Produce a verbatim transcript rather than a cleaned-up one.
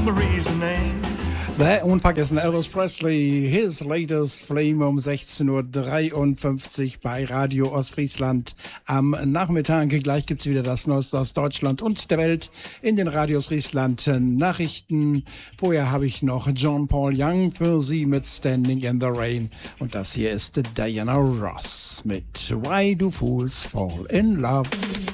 Marie's name. Der unvergessene Elvis Presley, his latest flame um sechzehn Uhr dreiundfünfzig bei Radio Ostfriesland am Nachmittag. Gleich gibt's wieder das Neueste aus Deutschland und der Welt in den Radios Friesland Nachrichten. Vorher habe ich noch John Paul Young für Sie mit Standing in the Rain. Und das hier ist Diana Ross mit Why Do Fools Fall in Love.